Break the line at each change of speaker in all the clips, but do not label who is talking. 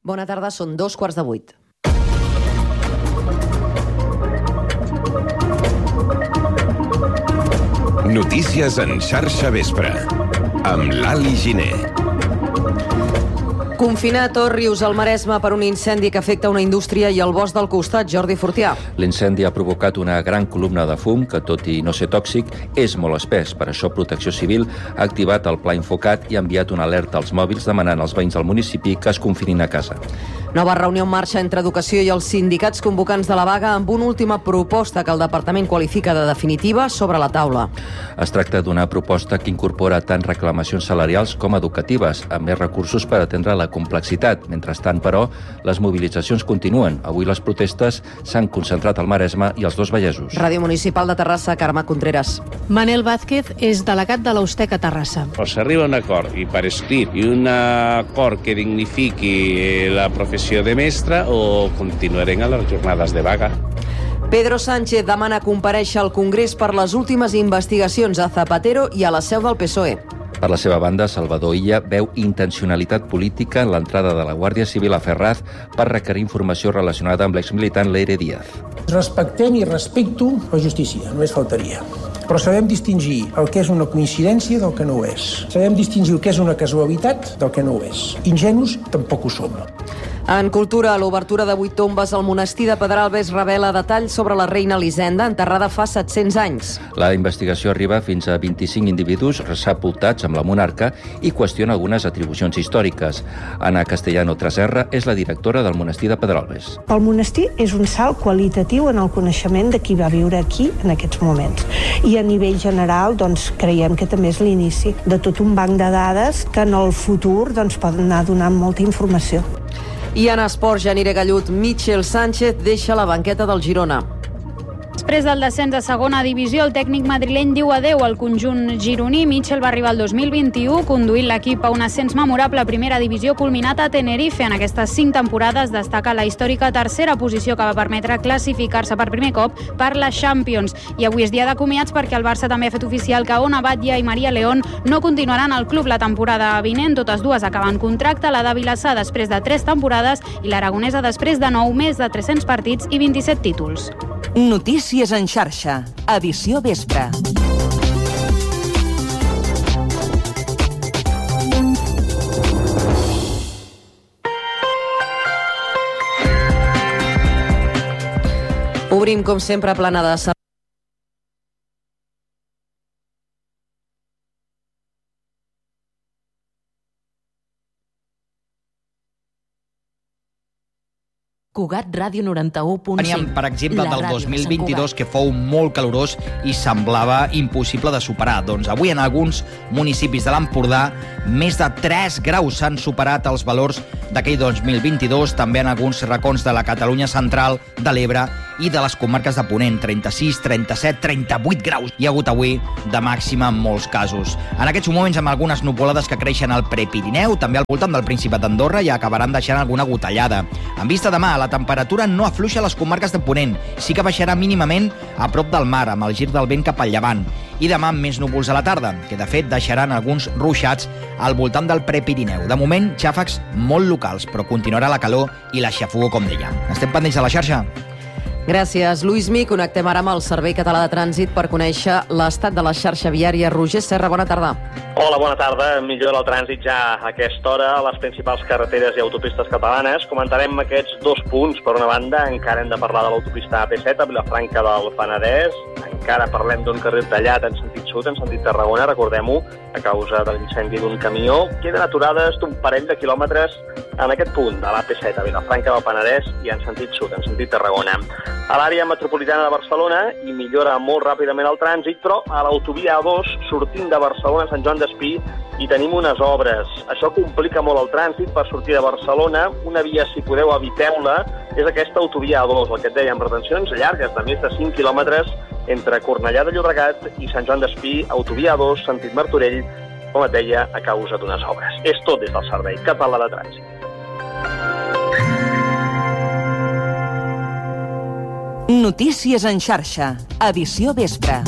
Bona tarda, són 7:45.
Notícies en xarxa vespre, amb Lali Giner.
Confinat Òrrius al Maresme per un incendi que afecta una indústria i el bosc del costat. Jordi Fortià.
L'incendi ha provocat una gran columna de fum que, tot i no ser tòxic, és molt espès. Per això Protecció Civil ha activat el pla Infocat i ha enviat una alerta als mòbils demanant als veïns del municipi que es confinin a casa.
Nova reunió en marxa entre Educació i els sindicats convocants de la vaga amb una última proposta que el departament qualifica de definitiva sobre la taula.
Es tracta d'una proposta que incorpora tant reclamacions salarials com educatives, amb més recursos per atendre la complexitat. Mentrestant, però, les mobilitzacions continuen. Avui les protestes s'han concentrat al Maresme i als dos Vallesos.
Ràdio Municipal de Terrassa, Carme Contreras.
Manel Vázquez és delegat de l'Ustec a Terrassa.
O s'arriba a un acord, i per escrit, i un acord que dignifiqui la professió de mestre, o continuarem a les jornades de vaga.
Pedro Sánchez demana comparèixer al Congrés per les últimes investigacions a Zapatero i a la seu del PSOE.
Per la seva banda, Salvador Illa veu intencionalitat política en l'entrada de la Guàrdia Civil a Ferraz per requerir informació relacionada amb l'exmilitant Leire Díaz.
Respectem i respecto la justícia, només faltaria. Però sabem distingir el que és una coincidència del que no ho és. Sabem distingir el que és una casualitat del que no ho és. Ingenus tampoc ho som.
En cultura, l'obertura de 8 tombes al monestir de Pedralbes revela detalls sobre la reina Elisenda, enterrada fa 700 anys.
La investigació arriba fins a 25 individus sepultats amb la monarca i qüestiona algunes atribucions històriques. Anna Castellano Traserra és la directora del monestir de Pedralbes.
El monestir és un salt qualitatiu en el coneixement de qui va viure aquí en aquests moments. I a nivell general, creiem que també és l'inici de tot un banc de dades que en el futur poden anar donant molta informació.
I en esports, Janire Gallut, Michel Sánchez deixa la banqueta del Girona.
Després del descens a segona divisió, el tècnic madrileny diu adeu al conjunt gironí. Michel va arribar el 2021 conduint l'equip a un ascens memorable a primera divisió culminat a Tenerife. En aquestes 5 temporades destaca la històrica tercera posició que va permetre classificar-se per primer cop per la Champions. I avui és dia de comiats perquè el Barça també ha fet oficial que Ona Batlle i Maria León no continuaran al club la temporada vinent. Totes dues acaben contracte, la de Vilassar després de 3 temporades i l'aragonesa després de 9, més de 300 partits i 27 títols.
Notícies en xarxa, edició vespre.
Obrim, com sempre, plana de servei.
Cugat Ràdio 91.5.
Veníem, per exemple, del 2022, que fou molt calorós i semblava impossible de superar. Doncs avui en alguns municipis de l'Empordà més de 3 graus s'han superat els valors d'aquell 2022, també en alguns racons de la Catalunya central, de l'Ebre i de les comarques de Ponent, 36, 37, 38 graus. Hi ha hagut avui de màxima en molts casos. En aquests moments amb algunes nuvolades que creixen al Prepirineu, també al voltant del Principat d'Andorra, i acabaran deixant alguna gotellada. En vista demà, la temperatura no afluixa a les comarques de Ponent, sí que baixarà mínimament a prop del mar, amb el gir del vent cap al llevant. I demà amb més núvols a la tarda, que de fet deixaran alguns ruixats al voltant del Prepirineu. De moment, xàfecs molt locals, però continuarà la calor i la xafogor, com dèiem. Estem pendents de la xarxa.
Gràcies, Lluïsmi. Connectem ara amb el Servei Català de Trànsit per conèixer l'estat de la xarxa viària. Roger Serra, bona tarda.
Hola, bona tarda. Millora el trànsit ja a aquesta hora a les principals carreteres i autopistes catalanes. Comentarem aquests 2 punts. Per una banda, encara hem de parlar de l'autopista AP7 a Vilafranca del Penedès. Encara parlem d'un carril tallat en sentit sud, en sentit Tarragona, recordem-ho, a causa de l'incendi d'un camió. Queden aturades d'un parell de quilòmetres en aquest punt, de l'AP7 a Vilafranca del Penedès i en sentit sud, en sentit Tarragona. A l'àrea metropolitana de Barcelona hi millora molt ràpidament el trànsit, però a l'autovia A2, sortint de Barcelona a Sant Joan d'Espí, hi tenim unes obres. Això complica molt el trànsit per sortir de Barcelona. Una via, si podeu, eviteu-la, és aquesta autovia A2, el que et deia, amb retencions llargues de més de 5 quilòmetres entre Cornellà de Llobregat i Sant Joan d'Espí, autovia A2, sentit Martorell, com et deia, a causa d'unes obres. És tot des del Servei Català de Trànsit.
Notícies en xarxa, edició vespre.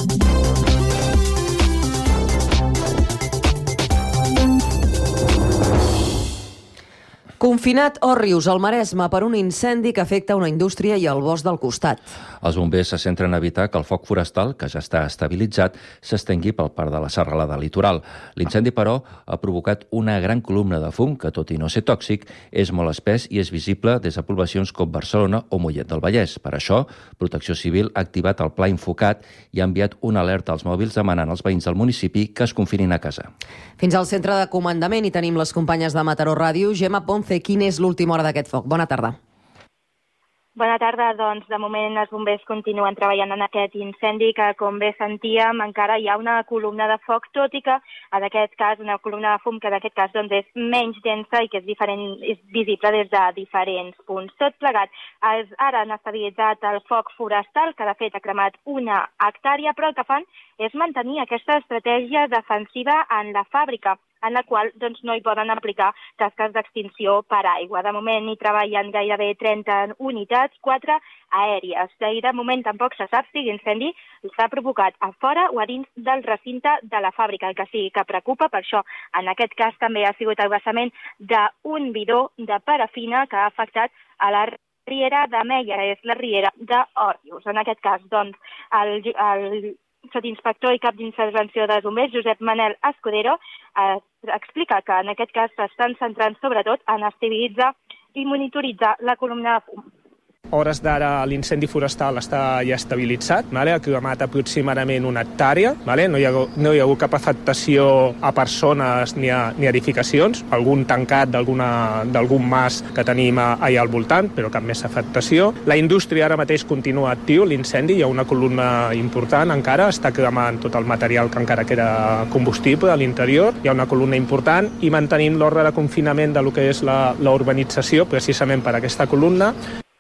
Confinat Òrrius, al Maresme, per un incendi que afecta una indústria i el bosc del costat.
Els bombers se centren a evitar que el foc forestal, que ja està estabilitzat, s'estengui pel parc de la serralada litoral. L'incendi, però, ha provocat una gran columna de fum que, tot i no ser tòxic, és molt espès i és visible des de poblacions com Barcelona o Mollet del Vallès. Per això, Protecció Civil ha activat el Pla Infocat i ha enviat una alerta als mòbils demanant als veïns del municipi que es confinin a casa.
Fins al centre de comandament hi tenim les companyes de Mataró Ràdio. Gemma Ponce, quina és l'última hora d'aquest foc? Bona tarda.
Bona tarda. Doncs, de moment, els bombers continuen treballant en aquest incendi que, com bé sentíem, encara hi ha una columna de foc, tot i que, en aquest cas, una columna de fum que, en aquest cas, doncs, és menys densa i que és visible des de diferents punts. Tot plegat, ara han estabilitzat el foc forestal, que, de fet, ha cremat 1 hectàrea, però el que fan és mantenir aquesta estratègia defensiva en la fàbrica, en la qual doncs, no hi poden aplicar tasques d'extinció per aigua. De moment hi treballen gairebé 30 unitats, 4 aèries. I de moment tampoc se sap si l'incendi s'ha provocat a fora o a dins del recinte de la fàbrica, el que sí que preocupa. Per això, en aquest cas, també ha sigut el vessament d'un bidó de parafina que ha afectat a la riera de Meia, és la riera d'Òrrius. En aquest cas, doncs, el sotsinspector i cap d'intervenció de bombers, Josep Manel Escudero, explica que en aquest cas s'estan centrant sobretot en estabilitzar i monitoritzar la columna de fum.
Hores d'ara l'incendi forestal està ja estabilitzat, ha cremat aproximadament 1 hectàrea, no hi ha hagut cap afectació a persones ni a edificacions, algun tancat d'algun mas que tenim allà al voltant, però cap més afectació. La indústria ara mateix continua actiu, l'incendi, hi ha una columna important encara, està cremant tot el material que encara queda combustible a l'interior, hi ha una columna important i mantenim l'ordre de confinament de lo que és la urbanització precisament per aquesta columna.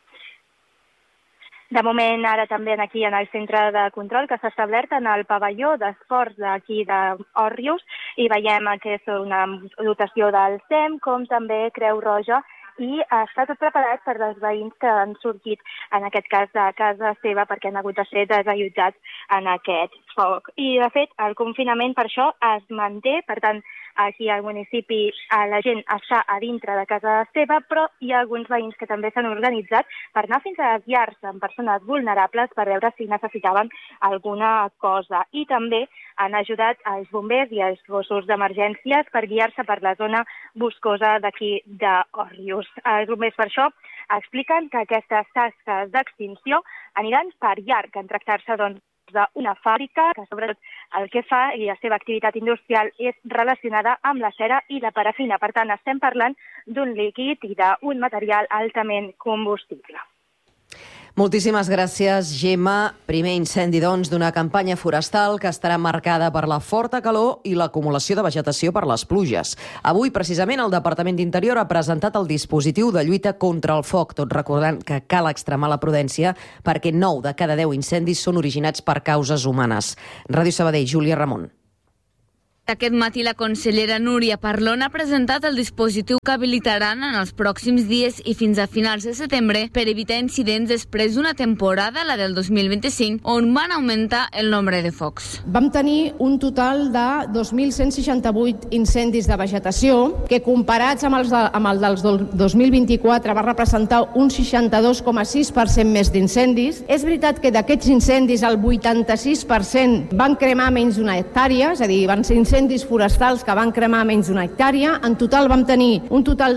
De moment, ara també aquí en el centre de control que s'ha establert en el pavelló d'esports d'aquí d'Òrrius i veiem que és una dotació del SEM, com també Creu Roja, i està tot preparat per als veïns que han sortit, en aquest cas, de casa seva perquè han hagut de ser desallotjats en aquest foc. I, de fet, el confinament per això es manté, per tant, aquí al municipi la gent està a dintre de casa seva, però hi ha alguns veïns que també s'han organitzat per anar fins a les llars amb persones vulnerables per veure si necessitaven alguna cosa. I també han ajudat els bombers i els gossos d'emergències per guiar-se per la zona boscosa d'aquí d'Òrrius. Els bombers per això expliquen que aquestes tasques d'extinció aniran per llarg en tractar-se d'una fàbrica que sobretot el que fa i la seva activitat industrial és relacionada amb la cera i la parafina. Per tant, estem parlant d'un líquid i d'un material altament combustible.
Moltíssimes gràcies, Gemma. Primer incendi, doncs, d'una campanya forestal que estarà marcada per la forta calor i l'acumulació de vegetació per les pluges. Avui, precisament, el Departament d'Interior ha presentat el dispositiu de lluita contra el foc, tot recordant que cal extremar la prudència perquè 9 de cada 10 incendis són originats per causes humanes. Ràdio Sabadell, Júlia Ramon.
Aquest matí la consellera Núria Parlon ha presentat el dispositiu que habilitaran en els pròxims dies i fins a finals de setembre per evitar incidents després d'una temporada, la del 2025, on van augmentar el nombre de focs.
Vam tenir un total de 2.168 incendis de vegetació, que comparats amb el del 2024 va representar un 62,6% més d'incendis. És veritat que d'aquests incendis el 86% van cremar menys d'una hectàrea, és a dir, van ser incendis forestals que van cremar menys d'una hectàrea. En total vam tenir un total de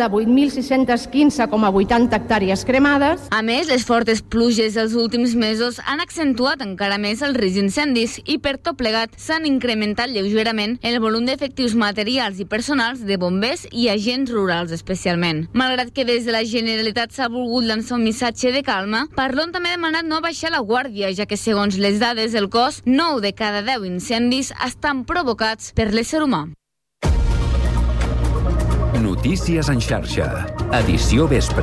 8.615,80 hectàrees cremades.
A més, les fortes pluges dels últims mesos han accentuat encara més el risc d'incendis i per tot plegat s'han incrementat lleugerament el volum d'efectius materials i personals de bombers i agents rurals especialment. Malgrat que des de la Generalitat s'ha volgut lançar un missatge de calma, Parlon també ha demanat no baixar la guàrdia, ja que segons les dades del cos, 9 de cada 10 incendis estan provocats per l'ésser humà.
Notícies en xarxa. Edició vespre.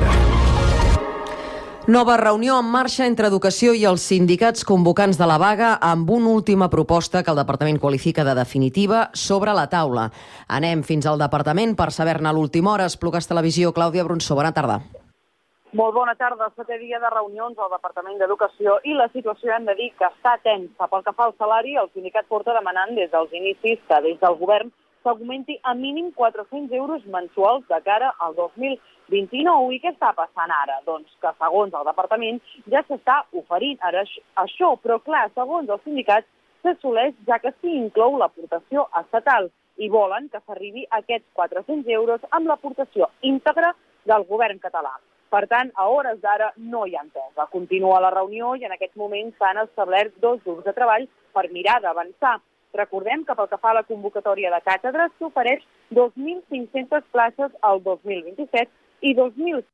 Nova reunió en marxa entre Educació i els sindicats convocants de la vaga amb una última proposta que el Departament qualifica de definitiva sobre la taula. Anem fins al Departament per saber-ne a l'última hora. Esplugues Televisió, Clàudia Brunçó, bona tarda.
Molt bona tarda. 7è dia de reunions al Departament d'Educació i la situació hem de dir que està tensa. Pel que fa al salari, el sindicat porta demanant des dels inicis que des del govern s'augmenti a mínim 400 euros mensuals de cara al 2029. I què està passant ara? Doncs que, segons el departament, ja s'està oferint ara això, però clar, segons els sindicats, s'assoleix ja que s'hi inclou l'aportació estatal i volen que s'arribi a aquests 400 euros amb l'aportació íntegra del govern català. Per tant, a hores d'ara no hi ha entesa. Continua la reunió i en aquests moments s'han establert 2 grups de treball per mirar d'avançar. Recordem que pel que fa a la convocatòria de càtedres s'ofereix 2.500 places al 2027 i 2.000.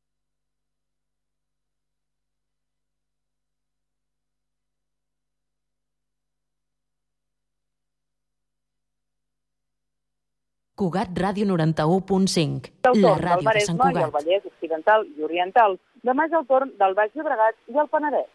Cugat Ràdio 91.5, la ràdio de Sant Cugat.
I el Vallès Occidental i Oriental. Demà és el torn del Baix Llobregat i el Penedès.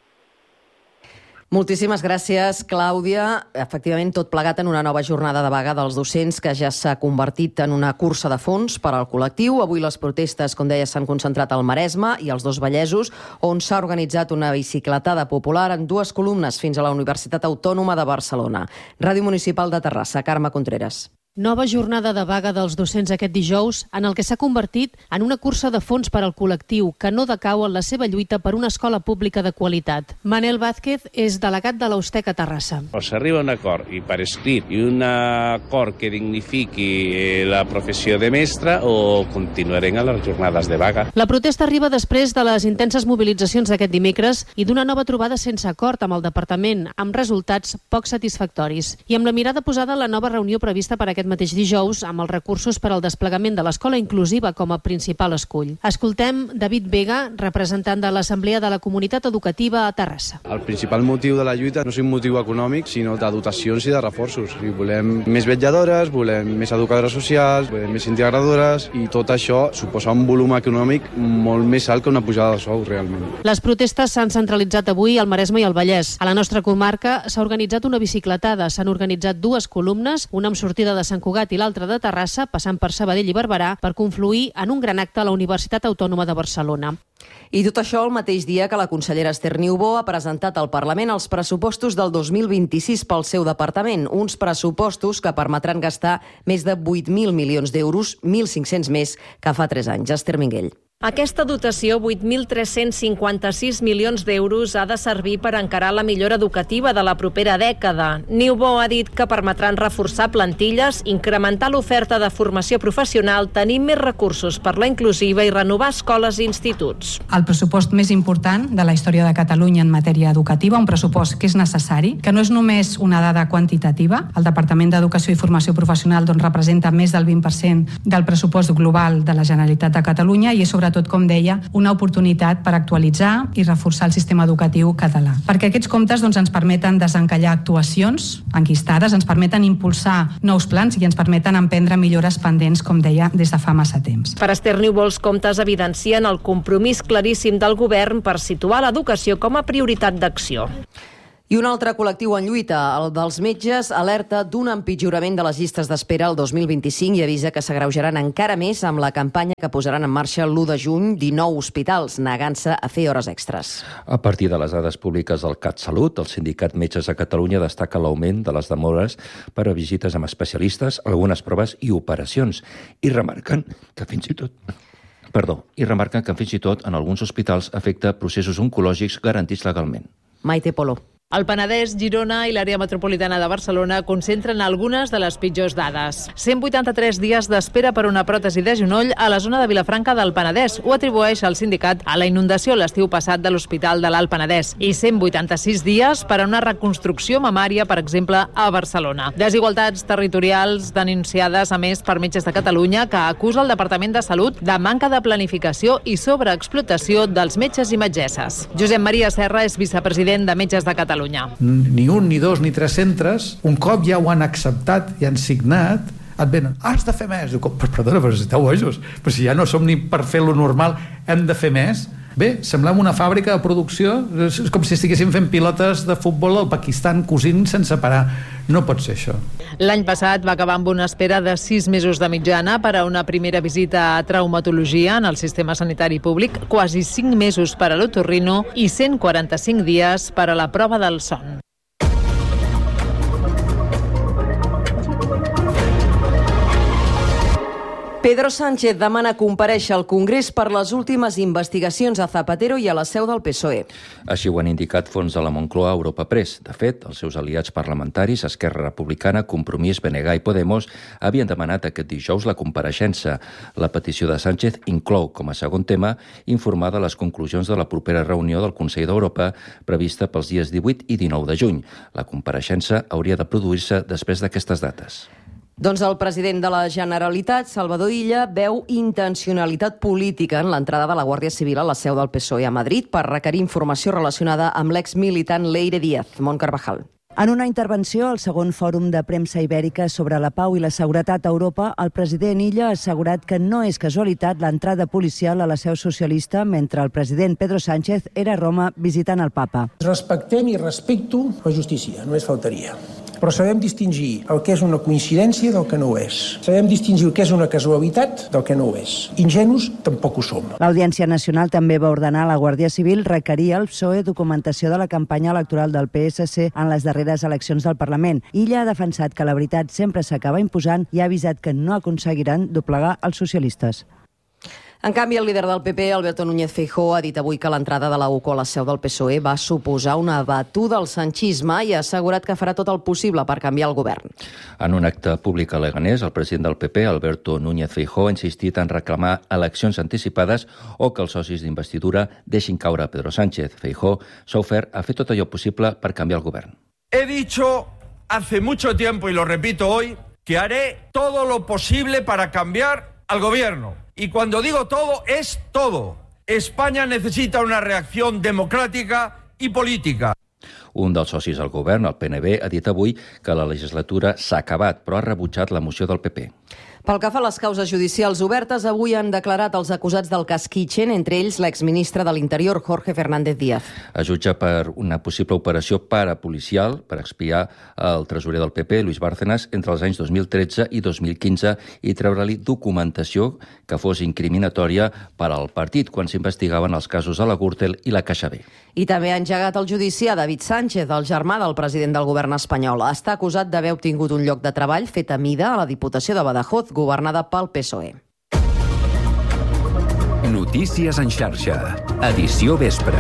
Moltíssimes gràcies, Clàudia. Efectivament, tot plegat en una nova jornada de vaga dels docents que ja s'ha convertit en una cursa de fons per al col·lectiu. Avui les protestes, com deia, s'han concentrat al Maresme i als 2 Vallesos, on s'ha organitzat una bicicletada popular en 2 columnes fins a la Universitat Autònoma de Barcelona. Ràdio Municipal de Terrassa, Carme Contreras.
Nova jornada de vaga dels docents aquest dijous en el que s'ha convertit en una cursa de fons per al col·lectiu que no decau en la seva lluita per una escola pública de qualitat. Manel Vázquez és delegat de l'Austec a Terrassa.
O s'arriba a un acord i per escrit i un acord que dignifiqui la professió de mestre o continuarem a les jornades de vaga.
La protesta arriba després de les intenses mobilitzacions d'aquest dimecres i d'una nova trobada sense acord amb el departament, amb resultats poc satisfactoris. I amb la mirada posada en la nova reunió prevista per aquest mateix dijous amb els recursos per al desplegament de l'escola inclusiva com a principal escull. Escoltem David Vega, representant de l'Assemblea de la Comunitat Educativa a Terrassa.
El principal motiu de la lluita no és un motiu econòmic, sinó de dotacions i de reforços. Volem més vetlladores, volem més educadores socials, volem més integradores i tot això suposa un volum econòmic molt més alt que una pujada de sou, realment.
Les protestes s'han centralitzat avui al Maresme i al Vallès. A la nostra comarca s'ha organitzat una bicicletada, s'han organitzat 2 columnes, una amb sortida de Sant Cugat i l'altra de Terrassa, passant per Sabadell i Barberà, per confluir en un gran acte a la Universitat Autònoma de Barcelona.
I tot això el mateix dia que la consellera Esther Niubó ha presentat al Parlament els pressupostos del 2026 pel seu departament, uns pressupostos que permetran gastar més de 8.000 milions d'euros, 1.500 més que fa 3 anys. Esther Minguell.
Aquesta dotació, 8.356 milions d'euros, ha de servir per encarar la millora educativa de la propera dècada. Niubó ha dit que permetran reforçar plantilles, incrementar l'oferta de formació professional, tenir més recursos per la inclusiva i renovar escoles i instituts.
El pressupost més important de la història de Catalunya en matèria educativa, un pressupost que és necessari, que no és només una dada quantitativa. El Departament d'Educació i Formació Professional representa més del 20% del pressupost global de la Generalitat de Catalunya i és sobretot, com deia, una oportunitat per actualitzar i reforçar el sistema educatiu català. Perquè aquests comptes ens permeten desencallar actuacions enquistades, ens permeten impulsar nous plans i ens permeten emprendre millores pendents, com deia, des de fa massa temps.
Per Esther Niubó, els comptes evidencien el compromís claríssim del govern per situar l'educació com a prioritat d'acció.
I un altre col·lectiu en lluita, el dels metges, alerta d'un empitjorament de les llistes d'espera el 2025 i avisa que s'agreujaran encara més amb la campanya que posaran en marxa l'1 de juny 19 hospitals, negant-se a fer hores extres.
A partir de les dades públiques del CatSalut, el Sindicat Metges de Catalunya destaca l'augment de les demores per a visites amb especialistes, algunes proves i operacions, i remarquen que fins i tot en alguns hospitals afecta processos oncològics garantits legalment.
Maite Polo.
El Penedès, Girona i l'àrea metropolitana de Barcelona concentren algunes de les pitjors dades. 183 dies d'espera per una pròtesi de genoll a la zona de Vilafranca del Penedès. Ho atribueix el sindicat a la inundació l'estiu passat de l'Hospital de l'Alt Penedès. I 186 dies per a una reconstrucció mamària, per exemple, a Barcelona. Desigualtats territorials denunciades, a més, per Metges de Catalunya, que acusa el Departament de Salut de manca de planificació i sobreexplotació dels metges i metgesses. Josep Maria Serra és vicepresident de Metges de Catalunya.
Ni un, ni dos, ni 3 centres, un cop ja ho han acceptat i han signat, et venen, has de fer més. Diu, perdona, però si esteu bojos, però si ja no som ni per fer lo normal, hem de fer més. Bé, semblem una fàbrica de producció, és com si estiguéssim fent pilotes de futbol al Pakistan cosint sense parar. No pot ser això.
L'any passat va acabar amb una espera de 6 mesos de mitjana per a una primera visita a traumatologia en el sistema sanitari públic, quasi 5 mesos per a l'otorrino i 145 dies per a la prova del son.
Pedro Sánchez demana comparèixer al Congrés per les últimes investigacions a Zapatero i a la seu del PSOE.
Així ho han indicat fons de la Moncloa a Europa Press. De fet, els seus aliats parlamentaris, Esquerra Republicana, Compromís, BNG i Podemos, havien demanat aquest dijous la compareixença. La petició de Sánchez inclou, com a segon tema, informar de les conclusions de la propera reunió del Consell d'Europa prevista pels dies 18 i 19 de juny. La compareixença hauria de produir-se després d'aquestes dates.
Doncs el president de la Generalitat, Salvador Illa, veu intencionalitat política en l'entrada de la Guàrdia Civil a la seu del PSOE a Madrid per requerir informació relacionada amb l'ex-militant Leire Díaz. Mont Carvajal.
En una intervenció al segon fòrum de premsa ibèrica sobre la pau i la seguretat a Europa, el president Illa ha assegurat que no és casualitat l'entrada policial a la seu socialista mentre el president Pedro Sánchez era a Roma visitant el papa.
Respectem i respecto la justícia, només faltaria. Però sabem distingir el que és una coincidència del que no ho és. Sabem distingir el que és una casualitat del que no ho és. Ingenus tampoc ho som.
L'Audiència Nacional també va ordenar a la Guàrdia Civil requerir al PSOE documentació de la campanya electoral del PSC en les darreres eleccions del Parlament. Illa ha defensat que la veritat sempre s'acaba imposant i ha avisat que no aconseguiran doblegar els socialistes.
En canvi, el líder del PP, Alberto Núñez Feijóo, ha dit avui que l'entrada de la UCO a la seu del PSOE va suposar una batuda al sanchisme i ha assegurat que farà tot el possible per canviar el govern.
En un acte públic a Leganés, el president del PP, Alberto Núñez Feijóo, ha insistit en reclamar eleccions anticipades o que els socis d'investidura deixin caure a Pedro Sánchez. Feijóo s'ha ofert a fer tot allò possible per canviar el govern.
He dicho hace mucho tiempo, y lo repito hoy, que haré todo lo posible para cambiar al gobierno. Y cuando digo todo, es todo. España necesita una reacción democrática y política.
Un dels socis del govern, el PNB, ha dit avui que la legislatura s'ha acabat, però ha rebutjat la moció del PP.
Pel que fa a les causes judicials obertes, avui han declarat els acusats del cas Kitchen, entre ells l'exministre de l'Interior, Jorge Fernández Díaz.
Es jutja per una possible operació parapolicial per expiar el tresorer del PP, Luis Bárcenas, entre els anys 2013 i 2015 i treure-li documentació que fos incriminatòria per al partit quan s'investigaven els casos de la Gürtel i la Caixa B.
I també ha engegat el judici a David Sánchez, el germà del president del govern espanyol. Està acusat d'haver obtingut un lloc de treball fet a mida a la Diputació de Badajoz, governada pel PSOE.
Notícies en xarxa. Edició vespre.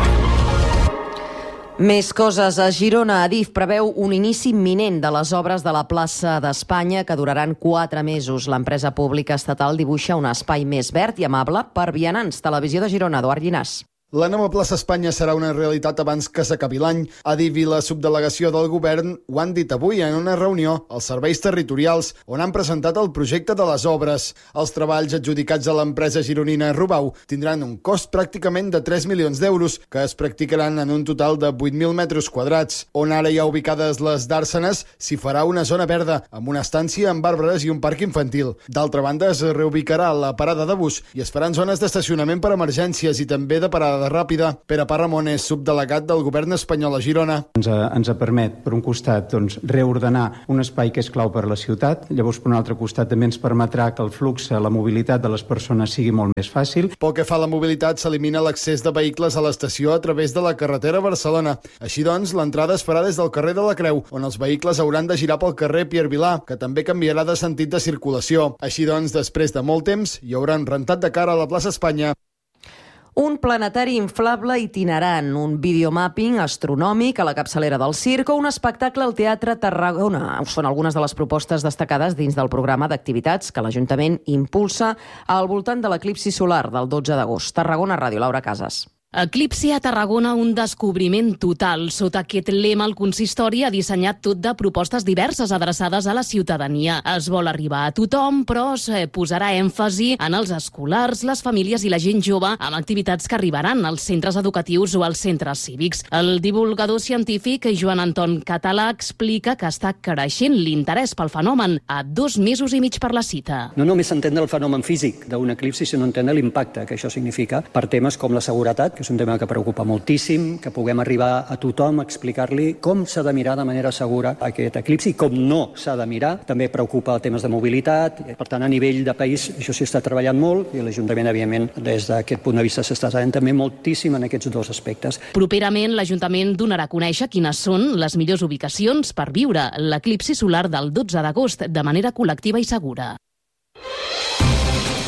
Més coses. A Girona, Adif preveu un inici imminent de les obres de la plaça d'Espanya que duraran 4 mesos. L'empresa pública estatal dibuixa un espai més verd i amable per vianants. Televisió de Girona, Eduard Llinàs.
La nova plaça Espanya serà una realitat abans que s'acabi l'any. Adif i la subdelegació del govern ho han dit avui en una reunió als serveis territorials on han presentat el projecte de les obres. Els treballs adjudicats a l'empresa gironina Rubau tindran un cost pràcticament de 3 milions d'euros que es practicaran en un total de 8.000 metres quadrats. On ara hi ha ubicades les dàrsenes, s'hi farà una zona verda amb una estància amb arbres i un parc infantil. D'altra banda, es reubicarà la parada de bus i es faran zones d'estacionament per emergències i també de parada ràpida. Pere Parramon és subdelegat del govern espanyol a Girona.
Ens permet, per un costat, reordenar un espai que és clau per a la ciutat. Llavors, per un altre costat, també ens permetrà que el flux, la mobilitat de les persones sigui molt més fàcil.
Pel que fa a la mobilitat, s'elimina l'accés de vehicles a l'estació a través de la carretera Barcelona. Així doncs, l'entrada es farà des del carrer de la Creu, on els vehicles hauran de girar pel carrer Pierre Vilà, que també canviarà de sentit de circulació. Així doncs, després de molt temps, hi haurà un rentat de cara a la plaça Espanya.
Un planetari inflable itinerant, un videomapping astronòmic a la capçalera del circ o un espectacle al Teatre Tarragona. Són algunes de les propostes destacades dins del programa d'activitats que l'Ajuntament impulsa al voltant de l'eclipsi solar del 12 d'agost. Tarragona Ràdio, Laura Casas.
Eclipsi a Tarragona, un descobriment total. Sota aquest lema, el consistori ha dissenyat tot de propostes diverses adreçades a la ciutadania. Es vol arribar a tothom, però es posarà èmfasi en els escolars, les famílies i la gent jove amb activitats que arribaran als centres educatius o als centres cívics. El divulgador científic Joan Anton Català explica que està creixent l'interès pel fenomen a 2 mesos i mig per la cita.
No només entendre el fenomen físic d'un eclipsi, sinó entendre l'impacte que això significa per temes com la seguretat, que és un tema que preocupa moltíssim, que puguem arribar a tothom a explicar-li com s'ha de mirar de manera segura aquest eclipsi i com no s'ha de mirar. També preocupa temes de mobilitat. Per tant, a nivell de país això s'hi està treballant molt i l'Ajuntament, evidentment, des d'aquest punt de vista s'està treballant també moltíssim en aquests 2 aspectes.
Properament, l'Ajuntament donarà a conèixer quines són les millors ubicacions per viure l'eclipsi solar del 12 d'agost de manera col·lectiva i segura.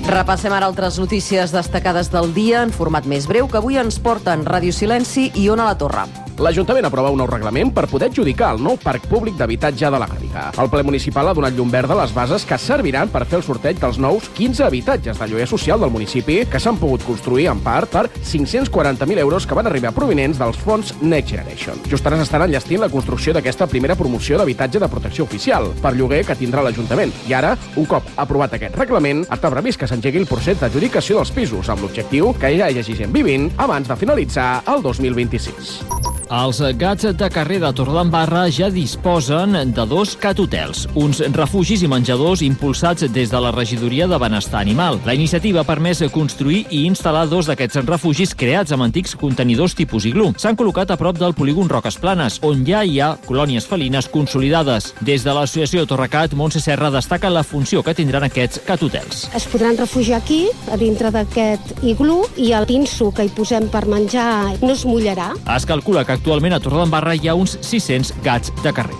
Repassem ara altres notícies destacades del dia en format més breu que avui ens porten Ràdio Silenci i Ona la Torre.
L'Ajuntament aprova un nou reglament per poder adjudicar el nou parc públic d'habitatge de la Garriga. El ple municipal ha donat llum verda a les bases que serviran per fer el sorteig dels nous 15 habitatges de lloguer social del municipi que s'han pogut construir en part per 540.000 euros que van arribar provinents dels fons Next Generation. Just ara s'estan enllestint la construcció d'aquesta primera promoció d'habitatge de protecció oficial per lloguer que tindrà l'Ajuntament. I ara, un cop aprovat aquest reglament, està previst que s'engegui el procés d'adjudicació dels pisos amb l'objectiu que ja hi hagi gent vivint abans de finalitzar el 2026.
Els gats de carrer de Torredembarra ja disposen de 2 catutels, uns refugis i menjadors impulsats des de la Regidoria de Benestar Animal. La iniciativa ha permès construir i instal·lar 2 d'aquests refugis creats amb antics contenidors tipus iglú. S'han col·locat a prop del polígon Roques Planes, on ja hi ha colònies felines consolidades. Des de l'associació Torrecat, Montse Serra destaca la funció que tindran aquests catutels.
Es podran refugiar aquí, a dintre d'aquest iglú, i el pinso que hi posem per menjar no es mullarà.
Es calcula que actualment a Torredembarra hi ha uns 600 gats de carrer.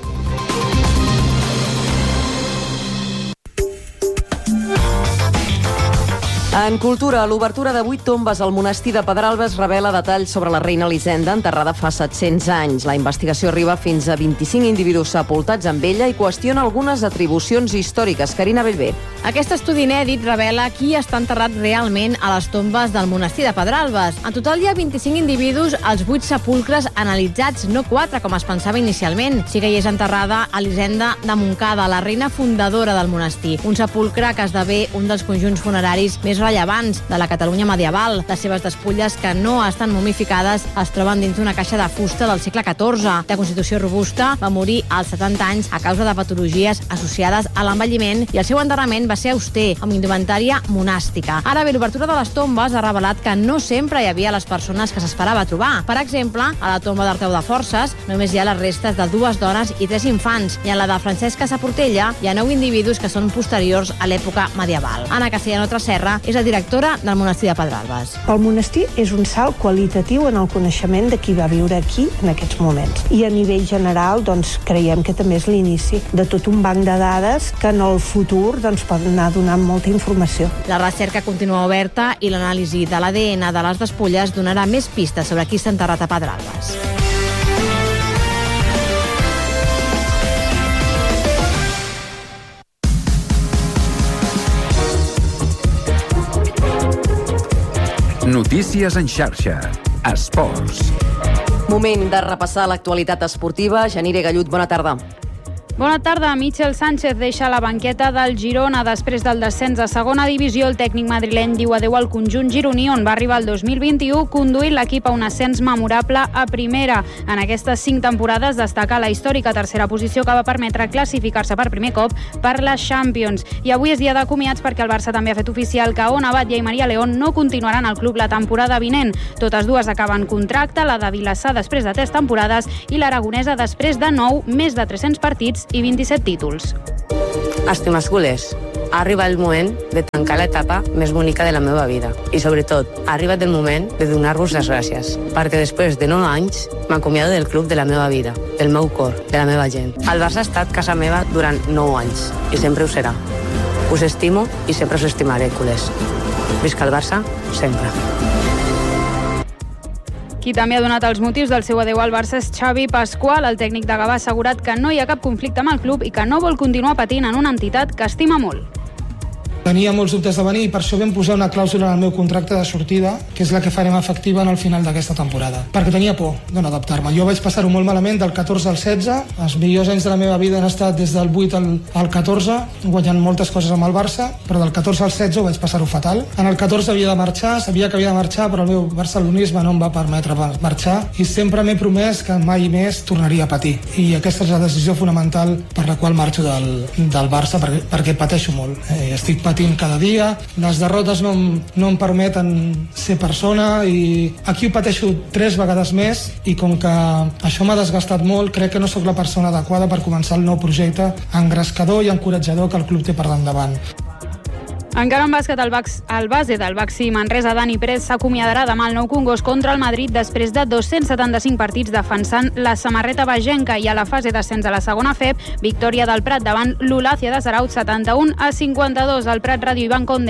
En cultura, l'obertura de 8 tombes al monestir de Pedralbes revela detalls sobre la reina Elisenda, enterrada fa 700 anys. La investigació arriba fins a 25 individus sepultats amb ella i qüestiona algunes atribucions històriques. Carina Bellver.
Aquest estudi inèdit revela qui està enterrat realment a les tombes del monestir de Pedralbes. En total hi ha 25 individus als 8 sepulcres analitzats, no 4, com es pensava inicialment. Sí que hi és enterrada Elisenda de Montcada, la reina fundadora del monestir. Un sepulcre que esdevé un dels conjunts funeraris més rellevants de la Catalunya medieval. Les seves despulles, que no estan momificades, es troben dins d'una caixa de fusta del segle XIV. De constitució robusta, va morir als 70 anys a causa de patologies associades a l'envelliment i el seu enterrament va ser auster, amb indumentària monàstica. Ara bé, l'obertura de les tombes ha revelat que no sempre hi havia les persones que s'esperava trobar. Per exemple, a la tomba d'Arteu de Forces només hi ha les restes de 2 dones i 3 infants, i en la de Francesca Saportella hi ha 9 individus que són posteriors a l'època medieval. Anna Castellano Tresserra és la directora del monestir de Pedralbes.
El monestir és un salt qualitatiu en el coneixement de qui va viure aquí en aquests moments. I a nivell general, creiem que també és l'inici de tot un banc de dades que en el futur poden anar donant molta informació.
La recerca continua oberta i l'anàlisi de l'ADN de les despulles donarà més pistes sobre qui s'ha enterrat a Pedralbes.
Notícies en xarxa. Esports.
Moment de repassar l'actualitat esportiva. Janire Gallut, bona tarda.
Bona tarda. Michel Sánchez deixa la banqueta del Girona després del descens a segona divisió. El tècnic madrileny diu adeu al conjunt gironí, on va arribar el 2021 conduint l'equip a un ascens memorable a primera. En aquestes 5 temporades destaca la històrica tercera posició que va permetre classificar-se per primer cop per la Champions. I avui és dia de comiats perquè el Barça també ha fet oficial que Ona Batlle i Maria León no continuaran al club la temporada vinent. Totes dues acaben contracte, la de Vilassar després de 3 temporades i l'aragonesa després de 9, més de 300 partits i 27 títols.
Estimes culers, ha arribat el moment de tancar l'etapa més bonica de la meva vida. I sobretot, ha arribat el moment de donar-vos les gràcies, perquè després de 9 anys m'acomiado del club de la meva vida, del meu cor, de la meva gent. El Barça ha estat casa meva durant 9 anys i sempre ho serà. Us estimo i sempre us estimaré, culers. Visca el Barça, sempre.
Qui també ha donat els motius del seu adeu al Barça és Xavi Pasqual. El tècnic de Gavà ha assegurat que no hi ha cap conflicte amb el club i que no vol continuar patint en una entitat que estima molt.
Tenia molts dubtes de venir i per això vam posar una clàusula en el meu contracte de sortida, que és la que farem efectiva en el final d'aquesta temporada, perquè tenia por de no adaptar-me. Jo vaig passar-ho molt malament del 14 al 16, els millors anys de la meva vida han estat des del 8 al 14, guanyant moltes coses amb el Barça, però del 14 al 16 ho vaig passar-ho fatal. En el 14 havia de marxar, sabia que havia de marxar, però el meu barcelonisme no em va permetre marxar i sempre m'he promès que mai més tornaria a patir. I aquesta és la decisió fonamental per la qual marxo del Barça, perquè pateixo molt. Estic patint cada dia, les derrotes no em permeten ser persona i aquí ho pateixo 3 vegades més i com que això m'ha desgastat molt, crec que no sóc la persona adequada per començar el nou projecte engrescador i encoratjador que el club té per davant.
Encara en bàsquet, el base del Baxi Manresa, Dani Pérez, s'acomiadarà demà al Nou Congost contra el Madrid després de 275 partits defensant la samarreta bagenca i a la fase d'ascens a la segona FEP, victòria del Prat davant l'Olàcia de Zarauz 71-52. Al Prat Ràdio, Ivan Conde.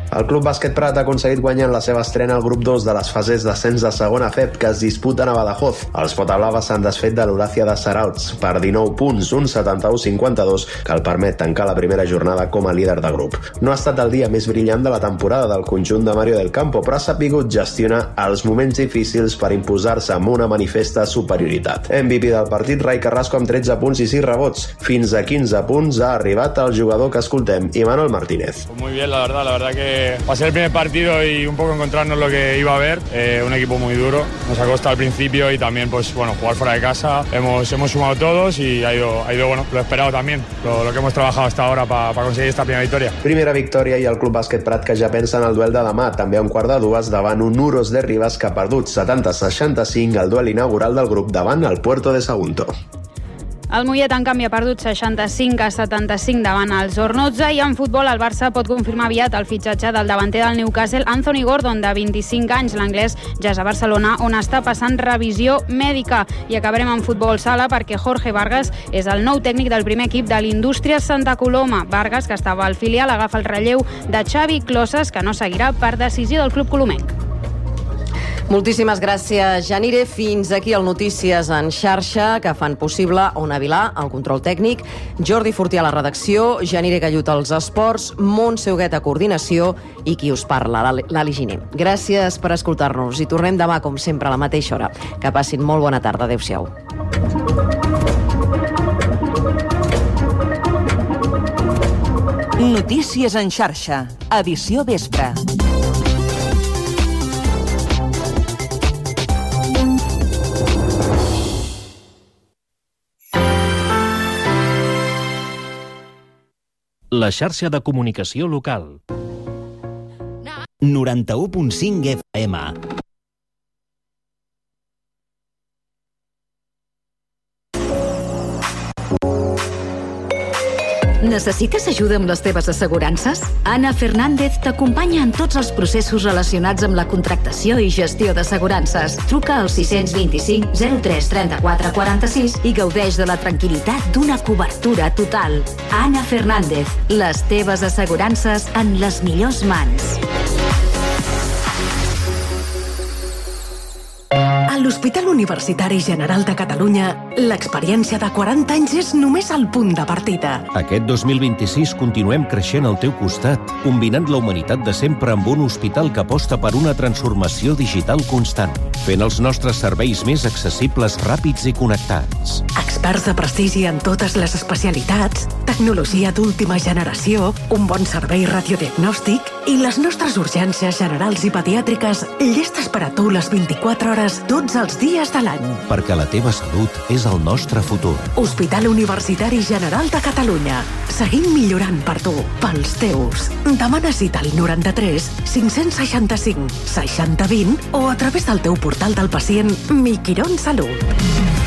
El Club Bàsquet Prat ha aconseguit guanyar en la seva estrena al grup 2 de les fases d'ascens de segona FEP que es disputen a Badajoz. Els potablaves s'han desfet de l'Horacia de Sarauts per 19 punts, un 71-52, que el permet tancar la primera jornada com a líder de grup. No ha estat el dia més brillant de la temporada del conjunt de Mario del Campo, però ha sapigut gestionar els moments difícils per imposar-se amb una manifesta superioritat. MVP del partit, Rai Carrasco, amb 13 punts i 6 rebots. Fins a 15 punts ha arribat el jugador que escoltem, Imanol Martínez.
Muy bien, la verdad que va a ser el primer partido y un poco encontrarnos lo que iba a haber, un equipo muy duro, nos ha costado al principio y también pues bueno, jugar fuera de casa, hemos sumado todos y ha ido bueno, lo esperado también, lo que hemos trabajado hasta ahora para conseguir esta primera victoria.
Primera victòria i el Club Bàsquet Prat que ja pensa en el duel de demà, també a un quart de dues davant un Uros de Rivas que ha perdut 70-65 el duel inaugural del grup davant el Puerto de Sagunto.
El Mollet, en canvi, ha perdut 65-75 davant els Zornotza i en futbol el Barça pot confirmar aviat el fitxatge del davanter del Newcastle, Anthony Gordon, de 25 anys. L'anglès ja és a Barcelona, on està passant revisió mèdica. I acabarem en futbol sala perquè Jorge Vargas és el nou tècnic del primer equip de l'Indústria Santa Coloma. Vargas, que estava al filial, agafa el relleu de Xavi Closas, que no seguirà per decisió del club colomenc.
Moltíssimes gràcies, Janire. Fins aquí el Notícies en xarxa, que fan possible Ona Vilà, el control tècnic, Jordi Fortià a la redacció, Janire Gallut als esports, Montse Huguet a coordinació i qui us parla, l'Ali Giner. Gràcies per escoltar-nos i tornem demà, com sempre, a la mateixa hora. Que passin molt bona tarda. Adéu-siau.
Notícies en xarxa, edició vespre.
La xarxa de comunicació local.
91.5 FM.
Necessites ajuda amb les teves assegurances? Ana Fernández t'acompanya en tots els processos relacionats amb la contractació i gestió d'assegurances. Truca al 625 03 34 46 i gaudeix de la tranquil·litat d'una cobertura total. Ana Fernández, les teves assegurances en les millors mans.
A l'Hospital Universitari General de Catalunya, l'experiència de 40 anys és només el punt de partida.
Aquest 2026 continuem creixent al teu costat, combinant la humanitat de sempre amb un hospital que aposta per una transformació digital constant, fent els nostres serveis més accessibles, ràpids i connectats.
Experts de prestigi en totes les especialitats, tecnologia d'última generació, un bon servei radiodiagnòstic i les nostres urgències generals i pediàtriques llestes per a tu les 24 hores tots els dies de l'any.
Perquè la teva salut és el nostre futur.
Hospital Universitari General de Catalunya. Seguim millorant per tu, pels teus. Demana cita al 93 565 60 20 o a través del teu portal del pacient Mi Quirón Salut.